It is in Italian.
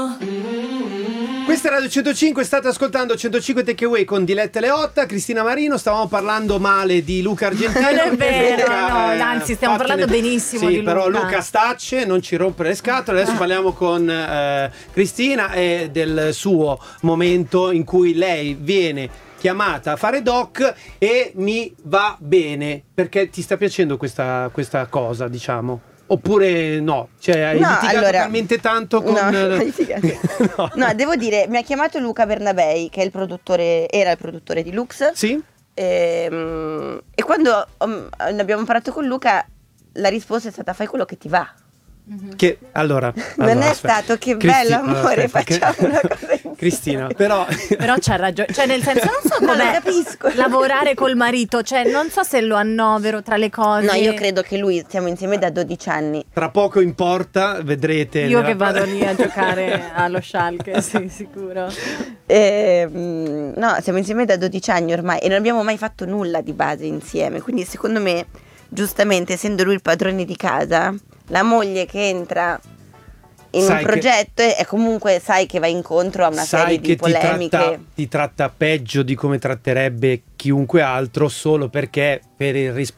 Questa è Radio 105, state ascoltando 105 Takeaway con Diletta Leotta, Cristina Marino. Stavamo parlando male di Luca Argentino. Non è vero, Luca, no, anzi stiamo parlando benissimo di Luca. Però Luca stacce, non ci rompere le scatole. Adesso parliamo con Cristina e del suo momento in cui lei viene chiamata a fare doc e mi va bene. Perché ti sta piacendo questa cosa, diciamo? Oppure no? Cioè hai litigato talmente tanto con... No, devo dire, mi ha chiamato Luca Bernabei, che è era il produttore di Lux. Sì? E quando abbiamo parlato con Luca, la risposta è stata: fai quello che ti va. Che allora non è stato che bello amore, facciamo una cosa insieme. Cristina, però c'ha ragione, cioè nel senso non so com'è lavorare col marito, cioè non so se lo annovero tra le cose. No, io credo che lui stiamo insieme da 12 anni. Tra poco in porta vedrete. Io che vado lì a giocare allo Schalke, sì, sicuro. No, siamo insieme da 12 anni ormai e non abbiamo mai fatto nulla di base insieme, quindi secondo me, giustamente, essendo lui il padrone di casa, la moglie che entra in un progetto e comunque sai che va incontro a una serie di polemiche. Ti tratta peggio di come tratterebbe chiunque altro, solo perché per il